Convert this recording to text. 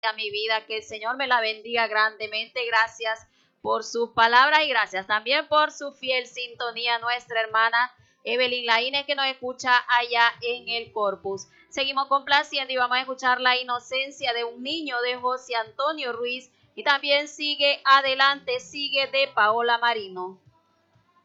a mi vida. Que el Señor me la bendiga grandemente. Gracias por sus palabras y gracias también por su fiel sintonía, nuestra hermana Evelyn Laínez, que nos escucha allá en el Corpus. Seguimos complaciendo y vamos a escuchar La inocencia de un niño de José Antonio Ruiz, y también sigue adelante, sigue de Paola Marino.